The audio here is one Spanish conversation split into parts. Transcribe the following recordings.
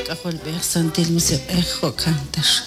أقول بيرسنتي الموسيقى كانتش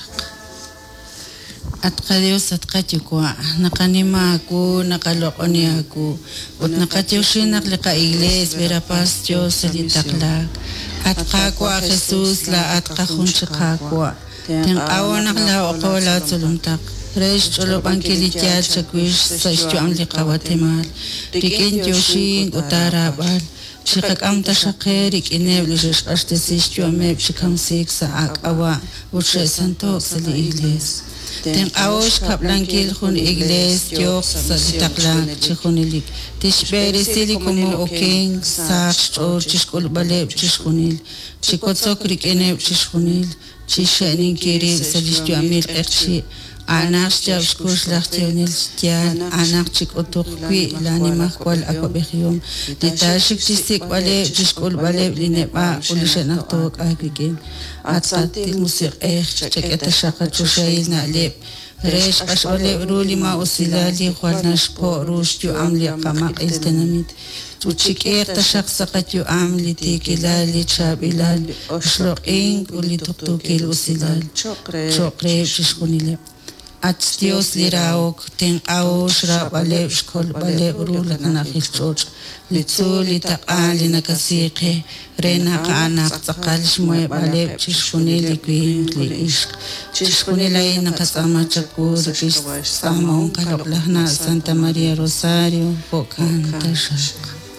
أتقديوس أتقديكوا نقني معكو نقلقنياكو وتنقديوشي نقلق إيليس بيراباستيوس اللي تقلق أتقاكوا خصوص لا أتقاكون شقاكوا تنقاو نقلا وقولا تلمتق ريش تلو بانكي لتيات شكويش سيشتو أملي قواتمال ريكين جوشين وطارابال شقق أم تشقيرك إنه بلجش أشتسيشتو أمي بشكم سيك ساعك أوا وشي سنتوك سلي إيليس تنقاوش قبلان كيل خون إيليس يوك سلي تقلان تشخوني لك تشبيري سيلي كمو أوكين ساقش تور تشكول بالي بتشخونيل تشكوت سوكريك إنه بتشخونيل تشيشانين كيري سليشتو أمي القرشي أناش جابشكوش لاختيونيل تيان أناقشك أتوقي لاني مخوال أكو بخيوم لتاشك تستيق بالي جشكول بالي لنبا ولشان أختوك أهجيجين أتصدي الموسيقى شك أتشاقة شوشايل نقلب ريش أشغلي رولي ما أسلالي خوالناش بو روشتيو عملي قماق إلتنميد وتشيك تشاق سقتيو عملي تيكي لالي تشابيلال شلوقين ولي تقتوكي الأسلال شوقري بششكوني لب أتستيوس لراوك تنقاوش رابالي بشكول بالي أرول أنا خيشتوش لتسولي تقالي نكسيقي رينا قاناق تقالش موي بالي بششكوني لكوين لإشق تشكوني لأينا قسامة تشكور بيش سامون قلق لهنا سانتا ماريا روساريو فوكان تشق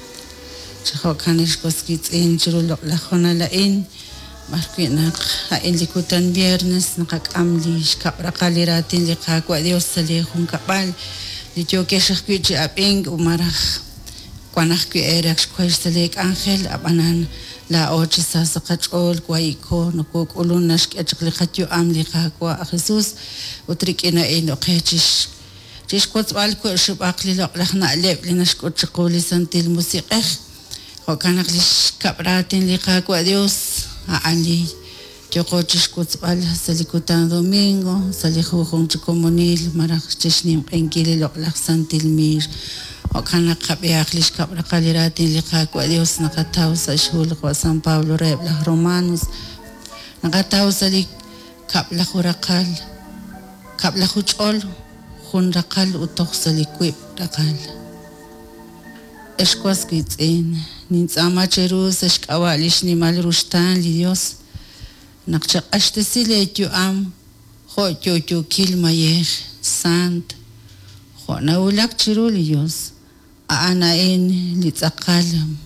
شخوكان إشكوسكيت إنجرو لخونا لأين marquina hain likutan viernes nakak'amli xk'apraqaliratin liqakwa Dios salihun kapal lichoke xaqkuchi ap'ink umaraj kwanajku erak xkwex salik ángel abanan la ochi sasaqach'ol kwayiko nukuk'ulun naxk'ach'liqatyu am liqakwa a Jesús utrik'ina inoqechix chixkuatz'b'al ku'xub'aq liloq'laj na'leb linaxk'uchiquli santil musiqej jokanaq lixk'apratin liqakwa Dios Ali yo coches kutzbal salikutan domingo salihujun chikomonil maraj chishnim enkili loqlaq santilmir okana qabiaqlish qabraqaliratin liqaq Dios naqataw sashul wa San Pablo rebla Romanos naqataw salik qabla khuraqal qabla khuchol khun raqal utoq salikwib raqal eshkwas kitsin nintzama cherus eshkawalish nimal rustan li Dios naqchaq ashtesile tu am kho tu kil mayer sant kho naulak chiru li Dios ana en li tsaqal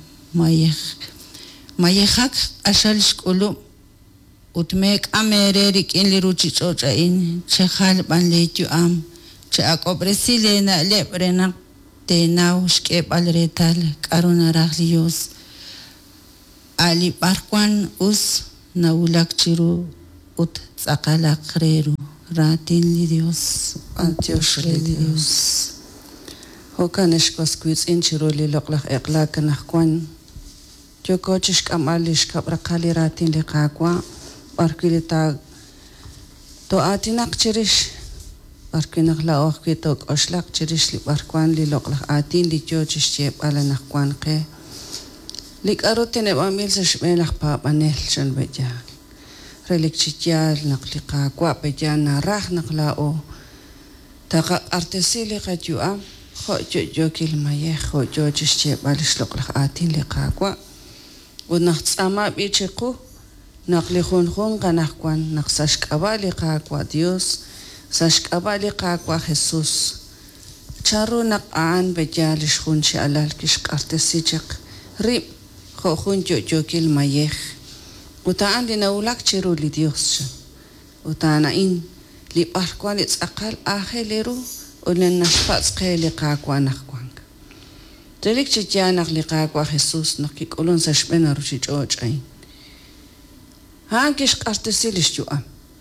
mayehak ashal shkulu utmek amererik in li ruchi chocha in chehal ban le tu am che akobresile na lebrena tenau skep alretal karuna raglios ali parkwan us naulak chiru ut tsaqala khreru ratin li Dios antios li Dios hokanesh koskuits inchiro li loqlaq eqlaq nahkwan jokochish kamalish kabraqali ratin li qaqwa parkilita to atinak chirish Barquinaq la oqquitok oxlaq chirish li barquan li loqlaq atin li chochish chep ala naqquan qe liq'arutine b'amil sashb'elaq papanel shanbeja relik chityal naqliqa kwa'peja naraj naqla'o taqa artesili qatyu'a jo'jokil mayej jo'jochish chep ala shloqlaq atin li qaqwa unaq tz'ama b'ichiqu naqli junjun qanaqquan naqsashk'aba li qaqwa Dios sashk'abali qaqwa Jesús charu naq'an bejalish junchi alal kishq'artesichiq rib jojun jo'jokil mayej uta'an li naulak chiru li Dios uta'ana in li b'arkwa li tz'aqal ajeleru ulen nashpatzqe li qaqwa naqquan telik chityanaq li qaqwa Jesús naqkik'ulun sashb'ena ruchich'och'ayn han kishq'artesilish yu'am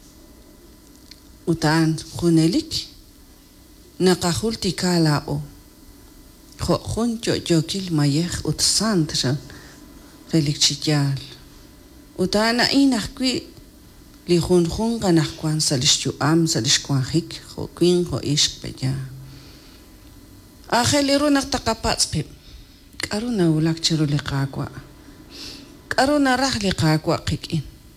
utan khunelik naqahulti kalao khun jo'jokil mayej utsandra relik chityal utana inaqwi li khun qanaqwan salishtu am salishkwahik khokwin kho ishqpeja akheliru naqtaqapatsqi karuna ulak chiru li qaqwa karuna rah li qaqwa qikin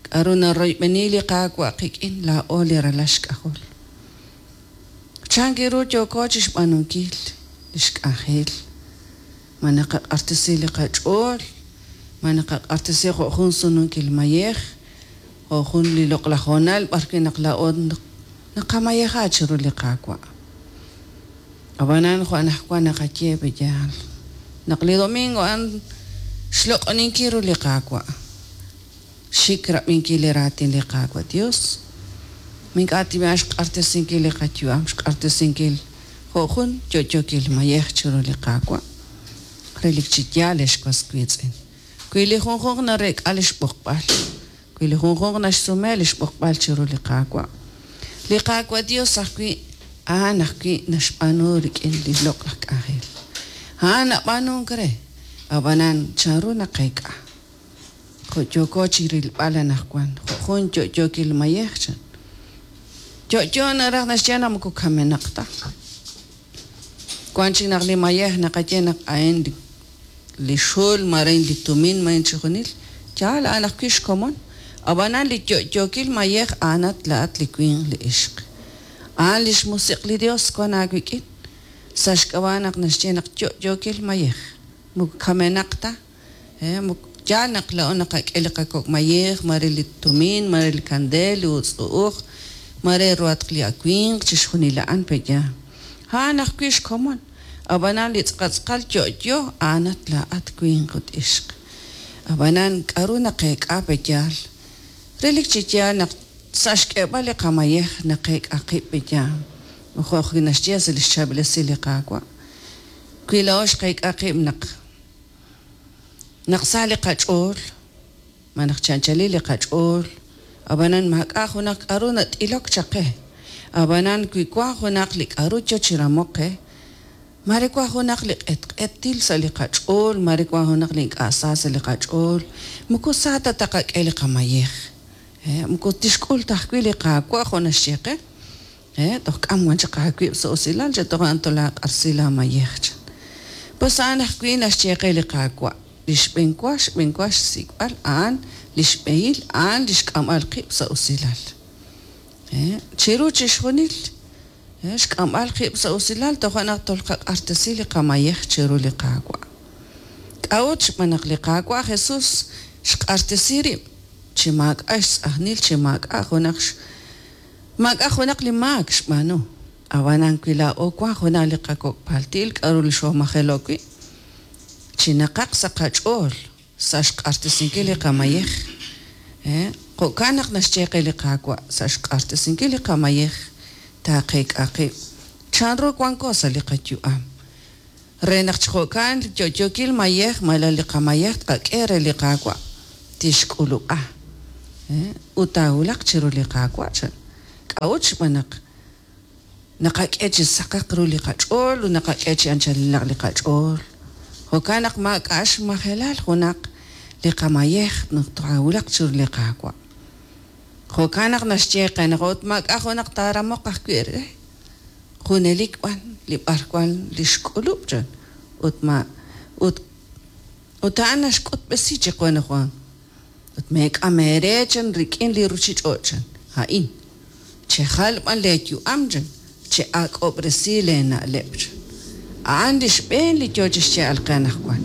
Aruna roy benili qaqwa qikin la oli ralash kahol. Changiru jo coachish banunkil ishkahel. Manaka artisili qachol. Manaka artisi khun sununkil mayeh. Khun li loqlajonal barkin naqlaod naqamayeha chiru li qaqwa. Abanan khwana khwana qache bejal. Naqli domingo an shlok aninkiru li qaqwa. Shikra minkili ratin li qaqwa Dios. Mink ati bash artisin li qatyu am artisin kil khun jojo mayeh chiru li qaqwa. Relik chitjalesh kwaskwitsin. Kuili khun na rek alish bokbal. Kuili khun na sumelish bokbal chiru li qaqwa. Li qaqwa Dios akwi anakwi nashpanurik in li loklak ahel. Hana banun kre. Abanan charu na qaika. Joko chiril bala nakwan. Khun jojo kil mayeh chan. Jojo na rak nasyana muku kame nakta. Kwanchi nak li mayeh nakatya nak ayen li shul marin li tumin marin chikunil. Jala anak kish komon. Abanan li jojo kil mayeh anat laat li kwing li ishq. An lish musik li Dios kwa nagwikin. Sashkawanak nasyana jojo kil mayeh. Muku kame nakta. Janak laon nakakilakakok mayeh marili tumin marili kandel uuk mare ruat klia queen chishunilaan peja ha nakwish common abanan litqatsqal jojo anat la at queen qut ishq abanan karuna qeq apejal relik chichal nak sashke bale qamayeh naqeq aqib peja khokh ginashtias lishabla siliqaqwa quilosh qeq aqib naqsali qachol manaqchanchali li qachol abanan maka hunak arunat ilok chaqe abanan kuikwa hunak lik arucho chiramoqe marikwa hunak lik etil sali qachol marikwa hunak lik asas li qachol muko sata taqak eli qamayeh muko tishkul tahkwili qaqwa khonashiqe tok am wancha qaqwi sosilal jatogan tolaq arsila mayeh pues ana kwina shiqe li qaqwa lishbenkwash sigbal an lishbeil an lishkamal qib sa usilal chiru chishkhunil shkamal qib sa usilal tokhana tolqa artasili qamayeh chiru li qaqwa qawch manaq li qaqwa Jesus shqartasiri chimak ash ahnil chimak akhonaqsh mak akhonaq li mak shmano awanan kwila okwa khona li qaqok paltil qarul sho makhelokwi chinaqaq saqachol sashqartisinkili qamayeh qokanak nashcheqili qaqwa sashqartisinkili qamayeh taqiq aqib chanro kwankosa li qatyu-am renaq chqokan jojokil mayeh malali qamayeh qaqere li qaqwa tishk'ulu'a utawlaq chiru li qaqwa chan qawch manaq naqaqechi saqaqru li qachol naqaqechi anchalilaq li qachol Hokanak makash mahelal hunak liqamayeh naqtawlaq chur liqaqwa Hokanak nashcheqan qot makahunak taramoq qaqwir hunelik wan libarkwan lishqulubjan utma utanash qot besiche qwan qwan utmek amerechen rikin li ruchichochan hain chehal man leju amjan che aqobresilena lebj عندش بين اللي جوجش القان اخوان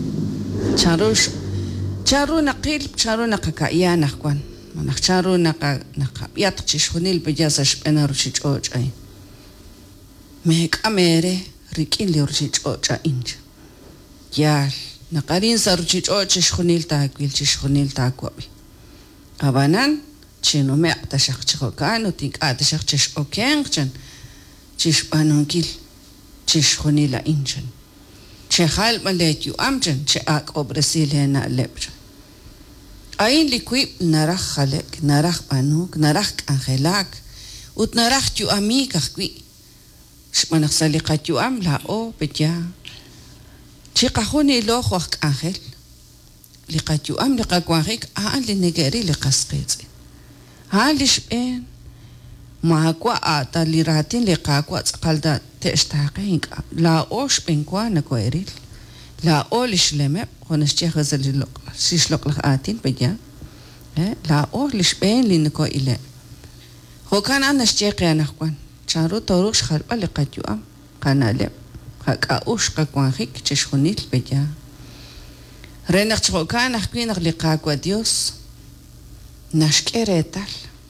شارو نقيل شارو نقا اخوان ما شارو نقا ياتش شونيل بجازش بنا روشيج اوج اي ميك اميري ريكين لي روشيج اوج انج يال نقارين سروشيج اوج شونيل تاكويل شونيل تاكوبي ابانان شنو ما تشخ كانو تيك اتشخ اوكين تشش بانونكيل chishkhuni la injan chehal malet yu amjan che ak obresilena lebja ain liquib narach khalek narach banuk narach angelak ut narach yu amiga qui shmanak saliqat yu am la o beja chiqahuni lo khok angel liqat yu am liqaqwarik an li negeri liqasqit halish ben maakwa ata liratin liqaqwa qalda تشتاقين لا أوش بنكوانا كويريل لا أولش لما خنشتي خزل اللق شيش لق لخاتين بجا La lishben linko ile. Hokan anashcheqi anahkwan. Charu torush khalpa liqatyuam. Qanale. Qaqaush qaqwanjik chishkhunil beya. Renaq chqokan ahkwin liqaqwa Dios. Nashkeretal.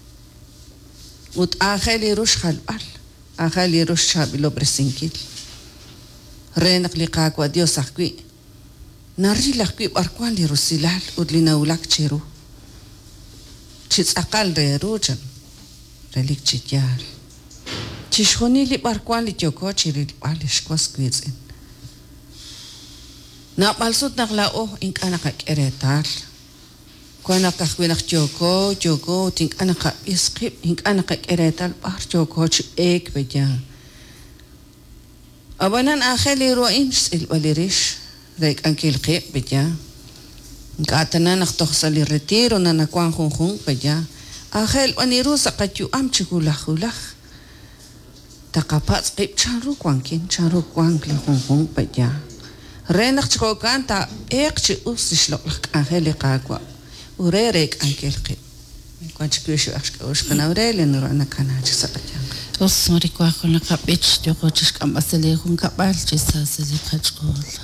Ut ángel rush khalpal. Ángel rush chabilo bresinkil. Renaq liqaqwa Dios ahkwi. Narilahkwi barkwan li rusilal ut linaulak chiru. Chits akal re rujan. Relik chityal. Chishkhoni li barkwan li tyoko chiril alish kwas kwizin. Na balsut naglao ink anak eretal. Kwana kakhwinak tyoko tink anak iskip ink anak eretal bar tyoko ch ek beja. Abanan akheli roin sil balirish rek ankil qip beja. Katana naktokhsali retiro na nakwan khung beja. Akhel aniru sakatyu am chigulakh. Takapat qip charu kwankin charu kwankli khung beja. Renak chkokan ta ek chi usishlok akheli qaqwa. Urerek ankil qip. Kwanchkushu ashkana urele nurana kana chisakatya. Os marikwa khona kapich tyoko chishkambasele khun kapal chisasele khachkol.